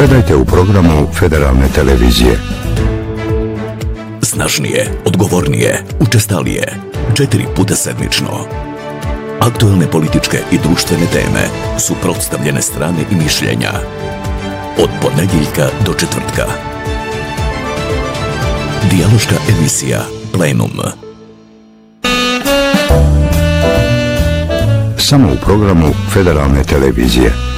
Gledajte u programu Federalne televizije. Snažnije, odgovornije, učestalije, 4 puta sedmično. Aktuelne političke i društvene teme, suprotstavljene strane i mišljenja. Od ponedjeljka do četvrtka. Dijaloška emisija Plenum. Samo u programu Federalne televizije.